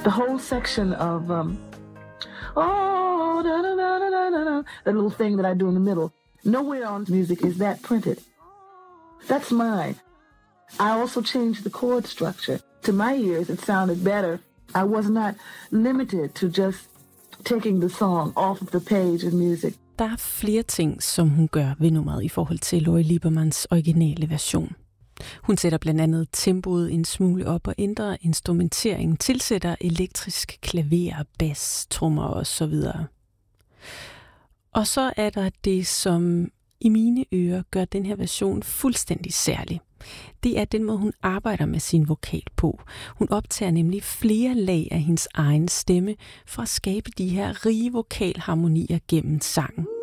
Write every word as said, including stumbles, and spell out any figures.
the whole section of um, oh, da, da, da, da, da, da, that little thing that I do in the middle. Nowhere on music is that printed. That's mine. I also changed the chord structure. To my ears, it sounded better. I was not limited to just taking the song off of the page of music. Der er flere ting, som hun gør ved nummeret i forhold til Lori Liebermans originale version. Hun sætter blandt andet tempoet en smule op og ændrer instrumenteringen, tilsætter elektrisk klaver, bas, trommer og så videre. Og så er der det, som i mine ører gør den her version fuldstændig særlig. Det er den måde, hun arbejder med sin vokal på. Hun optager nemlig flere lag af hendes egen stemme for at skabe de her rige vokalharmonier gennem sangen.